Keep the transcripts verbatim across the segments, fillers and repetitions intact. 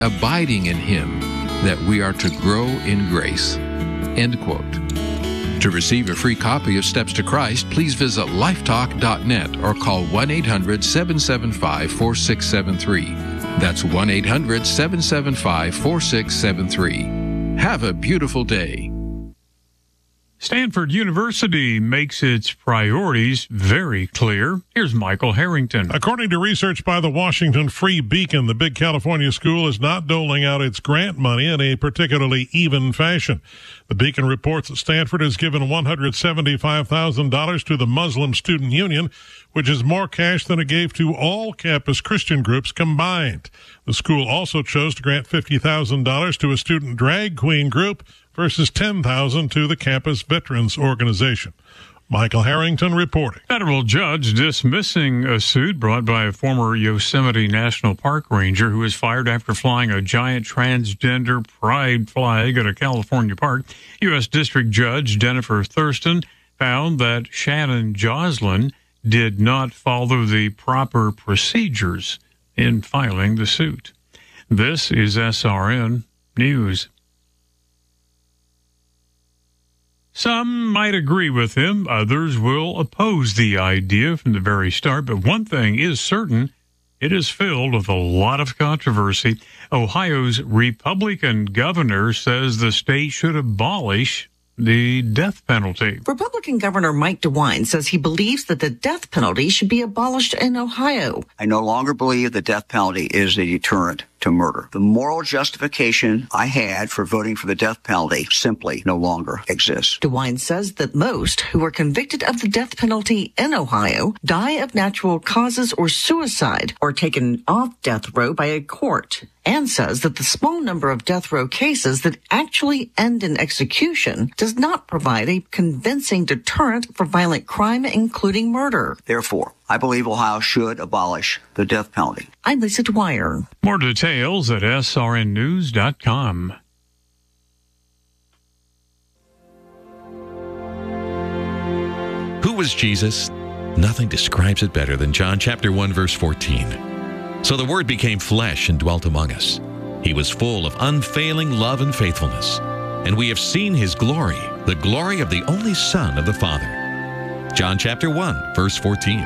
abiding in him, that we are to grow in grace. End quote. To receive a free copy of Steps to Christ, please visit lifetalk dot net or call one eight hundred, seven seven five, four six seven three. That's one eight hundred, seven seven five, four six seven three. Have a beautiful day. Stanford University makes its priorities very clear. Here's Michael Harrington. According to research by the Washington Free Beacon, the big California school is not doling out its grant money in a particularly even fashion. The Beacon reports that Stanford has given one hundred seventy-five thousand dollars to the Muslim Student Union, which is more cash than it gave to all campus Christian groups combined. The school also chose to grant fifty thousand dollars to a student drag queen group versus ten thousand dollars to the campus veterans organization. Michael Harrington reporting. Federal judge dismissing a suit brought by a former Yosemite National Park ranger who was fired after flying a giant transgender pride flag at a California park. U S District Judge Jennifer Thurston found that Shannon Joslin did not follow the proper procedures in filing the suit. This is S R N News. Some might agree with him, others will oppose the idea from the very start, but one thing is certain, it is filled with a lot of controversy. Ohio's Republican governor says the state should abolish the death penalty. Republican Governor Mike DeWine says he believes that the death penalty should be abolished in Ohio. I no longer believe the death penalty is a deterrent to murder. The moral justification I had for voting for the death penalty simply no longer exists. DeWine says that most who are convicted of the death penalty in Ohio die of natural causes or suicide or taken off death row by a court, and says that the small number of death row cases that actually end in execution does not provide a convincing deterrent for violent crime, including murder. Therefore, I believe Ohio should abolish the death penalty. I'm Lisa Dwyer. More details at S R N news dot com. Who was Jesus? Nothing describes it better than John chapter one, verse fourteen. So the Word became flesh and dwelt among us. He was full of unfailing love and faithfulness. And we have seen his glory, the glory of the only Son of the Father. John chapter one, verse fourteen.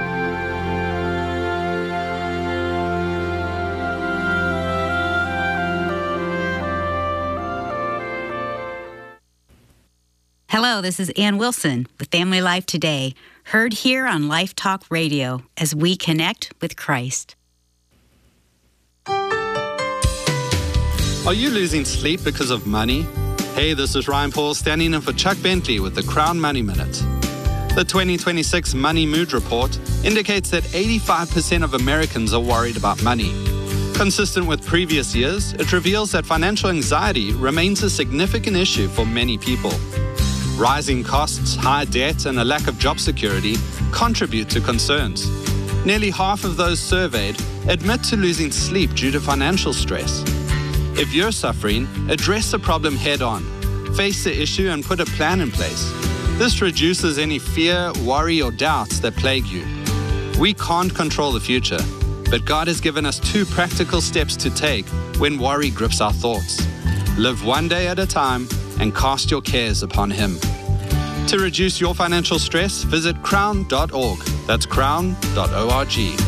Hello, this is Ann Wilson with Family Life Today, heard here on Life Talk Radio as we connect with Christ. Are you losing sleep because of money? Hey, this is Ryan Paul standing in for Chuck Bentley with the Crown Money Minute. The twenty twenty-six Money Mood Report indicates that eighty-five percent of Americans are worried about money. Consistent with previous years, it reveals that financial anxiety remains a significant issue for many people. Rising costs, high debt, and a lack of job security contribute to concerns. Nearly half of those surveyed admit to losing sleep due to financial stress. If you're suffering, address the problem head-on. Face the issue and put a plan in place. This reduces any fear, worry, or doubts that plague you. We can't control the future, but God has given us two practical steps to take when worry grips our thoughts. Live one day at a time and cast your cares upon Him. To reduce your financial stress, visit crown dot org. That's crown dot org.